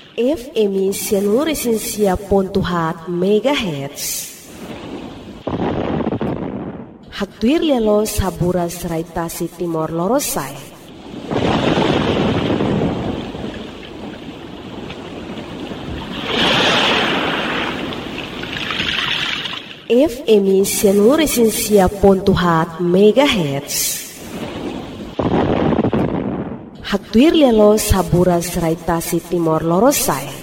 FM Sianuresensia.4 MHz. Hatuir lelo sabura serai tasi Timor Lorosai. FM Sianuresensia.4 MHz. Hatuir lelo sabura serai tasi Timor Lorosai.